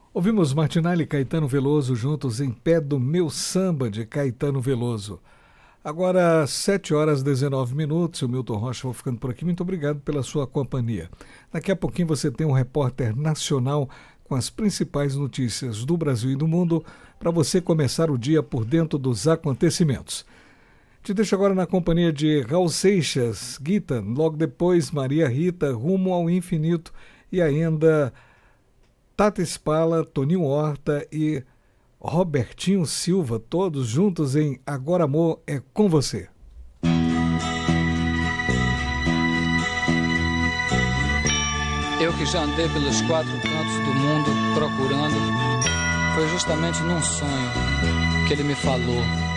Ouvimos Martinalha e Caetano Veloso juntos em Pé do Meu Samba, de Caetano Veloso. Agora, 7h19, o Milton Rocha vai ficando por aqui. Muito obrigado pela sua companhia. Daqui a pouquinho você tem um repórter nacional com as principais notícias do Brasil e do mundo para você começar o dia por dentro dos acontecimentos. Te deixo agora na companhia de Raul Seixas, Guita, logo depois Maria Rita, Rumo ao Infinito e ainda Tata Spala, Toninho Horta e Robertinho Silva, todos juntos em Agora Amor é com você. Eu que já andei pelos 4 cantos do mundo procurando, foi justamente num sonho que ele me falou.